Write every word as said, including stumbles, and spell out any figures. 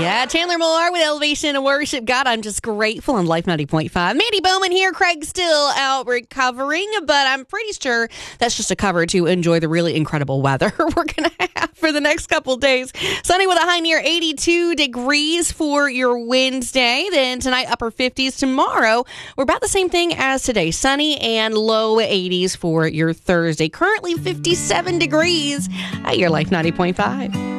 Yeah, Chandler Moore with Elevation and Worship God. I'm just grateful on Life ninety point five. Mandy Bowman here. Craig's still out recovering, but I'm pretty sure that's just a cover to enjoy the really incredible weather we're going to have for the next couple days. Sunny with a high near eighty-two degrees for your Wednesday. Then tonight, upper fifties. Tomorrow, we're about the same thing as today. Sunny and low eighties for your Thursday. Currently fifty-seven degrees at your Life ninety point five.